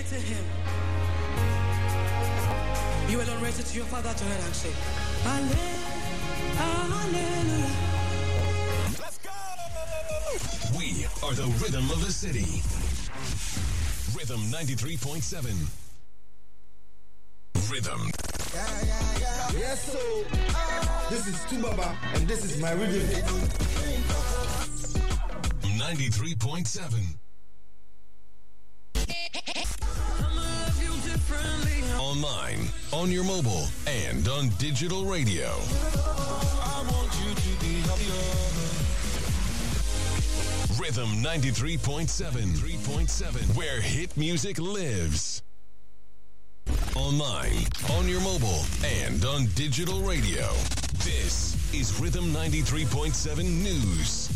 to him. You alone raise it to your Father tonight and say, Hallelujah. Let's go! We are the rhythm of the city. Rhythm 93.7. Rhythm. Yes, so this is Tubaba and this is my rhythm. 93.7. Online, on your mobile, and on digital radio. I want you to be happier. Rhythm 93.7, where hit music lives. Online, on your mobile, and on digital radio. This is Rhythm 93.7 News.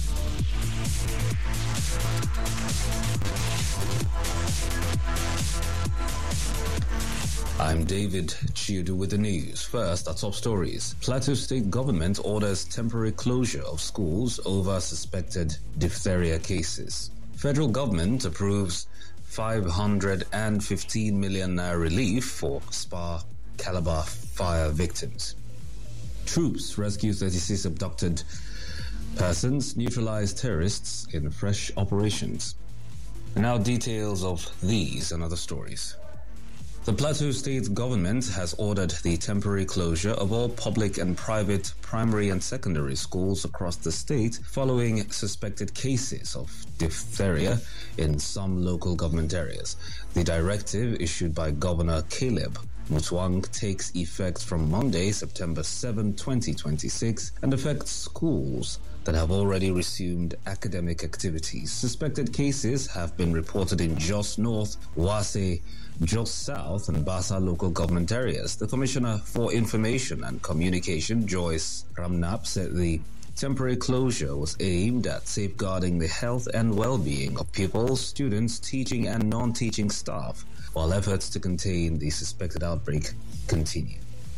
I'm David Chiudu with the news. First, our top stories. Plateau State government orders temporary closure of schools over suspected diphtheria cases. Federal government approves 515 million naira relief for Spa Calabar fire victims. Troops rescue 36 abducted persons, neutralize terrorists in fresh operations. And now details of these and other stories. The Plateau State government has ordered the temporary closure of all public and private primary and secondary schools across the state following suspected cases of diphtheria in some local government areas. The directive issued by Governor Caleb Mutwang takes effect from Monday, September 7, 2026, and affects schools that have already resumed academic activities. Suspected cases have been reported in Jos North, Wase, Jos South, and Basa local government areas. The Commissioner for Information and Communication, Joyce Ramnap, said the temporary closure was aimed at safeguarding the health and well-being of pupils, students, teaching and non-teaching staff, while efforts to contain the suspected outbreak continue.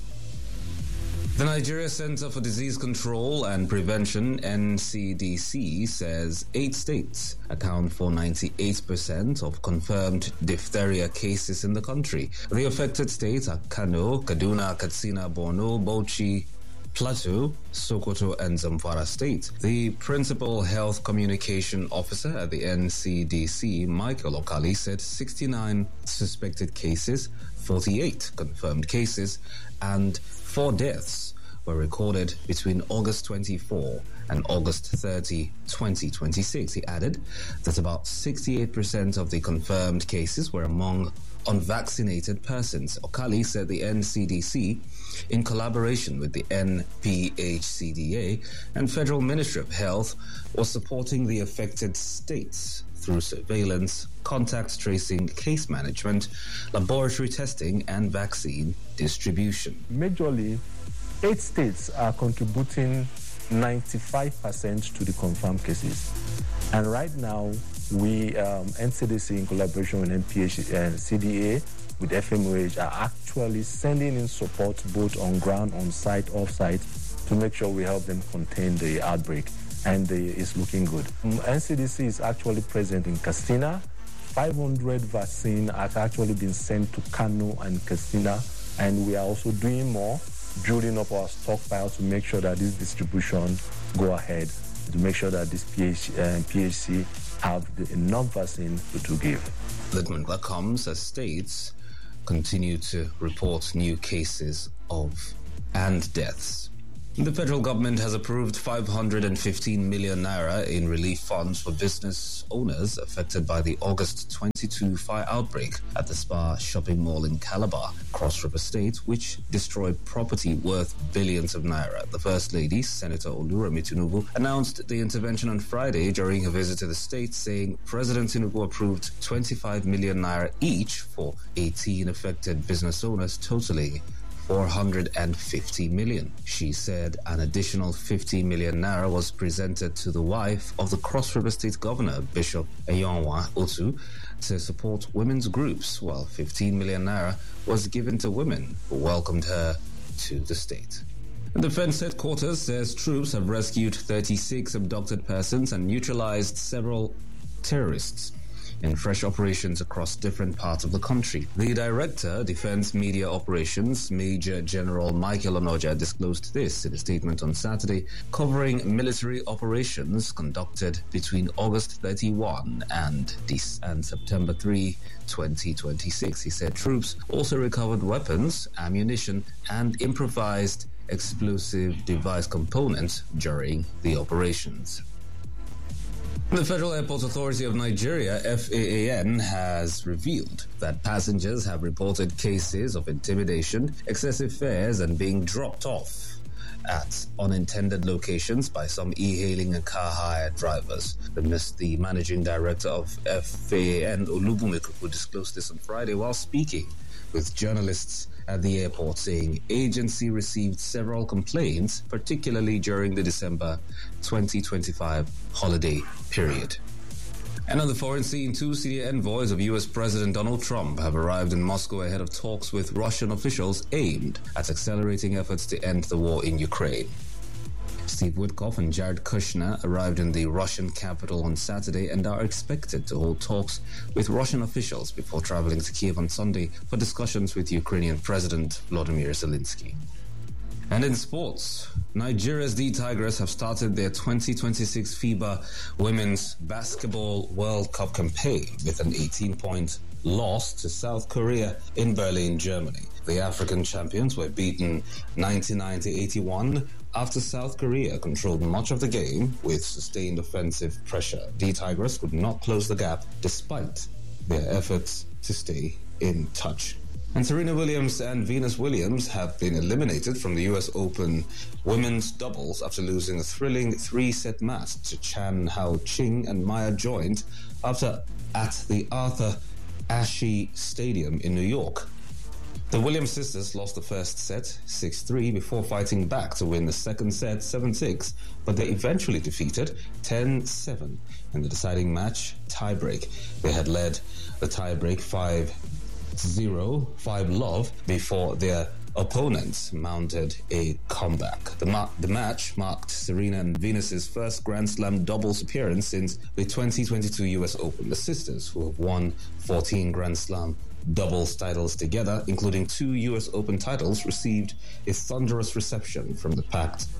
The Nigeria Center for Disease Control and Prevention, NCDC, says 8 states account for 98% of confirmed diphtheria cases in the country. The affected states are Kano, Kaduna, Katsina, Borno, Bauchi, Plateau, Sokoto, and Zamfara State. The Principal Health Communication Officer at the NCDC, Michael Okali, said 69 suspected cases, 48 confirmed cases, and 4 deaths were recorded between August 24 and August 30, 2026. He added that about 68% of the confirmed cases were among unvaccinated persons. Okali said the NCDC, in collaboration with the NPHCDA and Federal Ministry of Health, was supporting the affected states through surveillance, contact tracing, case management, laboratory testing, and vaccine distribution. Majorly, 8 states are contributing 95% to the confirmed cases. And right now, we, NCDC, in collaboration with NPH and CDA, with FMOH, are actually sending in support both on ground, on site, off site, to make sure we help them contain the outbreak. And it's looking good. NCDC is actually present in Katsina. 500 vaccines have actually been sent to Kano and Katsina, and we are also doing more, building up our stockpile to make sure that this distribution go ahead, to make sure that this PHC have enough vaccine to give. That comes as states continue to report new cases of and deaths. The federal government has approved 515 million naira in relief funds for business owners affected by the August 22 fire outbreak at the Spa shopping mall in Calabar, Cross River State, which destroyed property worth billions of naira. The First Lady, Senator Oluremi Tinubu, announced the intervention on Friday during her visit to the state, saying President Tinubu approved 25 million naira each for 18 affected business owners, totaling 450 million. She said an additional 50 million naira was presented to the wife of the Cross River State Governor, Bishop Ayonwa Otu, to support women's groups, while 15 million naira was given to women who welcomed her to the state. The Defense Headquarters says troops have rescued 36 abducted persons and neutralized several terrorists in fresh operations across different parts of the country. The Director, Defense Media Operations, Major General Michael Onoja, disclosed this in a statement on Saturday, covering military operations conducted between August 31 and September 3, 2026. He said troops also recovered weapons, ammunition, and improvised explosive device components during the operations. The Federal Airports Authority of Nigeria, FAAN, has revealed that passengers have reported cases of intimidation, excessive fares, and being dropped off at unintended locations by some e-hailing and car hire drivers. The managing director of FAAN, Olubunmi, disclosed this on Friday while speaking with journalists at the airport, saying agency received several complaints, particularly during the December 2025 holiday period. And on the foreign scene, two senior envoys of U.S. President Donald Trump have arrived in Moscow ahead of talks with Russian officials aimed at accelerating efforts to end the war in Ukraine. Steve Witkoff and Jared Kushner arrived in the Russian capital on Saturday and are expected to hold talks with Russian officials before traveling to Kiev on Sunday for discussions with Ukrainian President Volodymyr Zelensky. And in sports, Nigeria's D Tigers have started their 2026 FIBA Women's Basketball World Cup campaign with an 18-point loss to South Korea in Berlin, Germany. The African champions were beaten 99-81 after South Korea controlled much of the game with sustained offensive pressure. D Tigers could not close the gap despite their efforts to stay in touch. And Serena Williams and Venus Williams have been eliminated from the US Open women's doubles after losing a thrilling 3-set match to Chan Hao Ching and Maya Joint at the Arthur Ashe Stadium in New York. The Williams sisters lost the first set 6-3 before fighting back to win the second set 7-6, but they eventually defeated 10-7 in the deciding match tiebreak. They had led the tiebreak 5-love before their opponents mounted a comeback. The match marked Serena and Venus's first Grand Slam doubles appearance since the 2022 US Open. The sisters, who have won 14 Grand Slam doubles titles together, including 2 US Open titles, received a thunderous reception from the packed